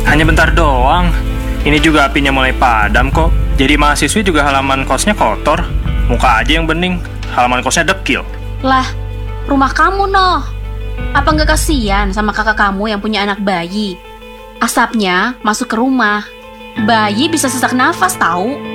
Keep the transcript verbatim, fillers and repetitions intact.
Hanya bentar doang. Ini juga apinya mulai padam kok. Jadi mahasiswi juga halaman kosnya kotor. Muka aja yang bening, halaman kosnya dekil. Lah, rumah kamu noh. Apa nggak kasihan sama kakak kamu yang punya anak bayi? Asapnya masuk ke rumah. Bayi bisa sesak nafas tahu.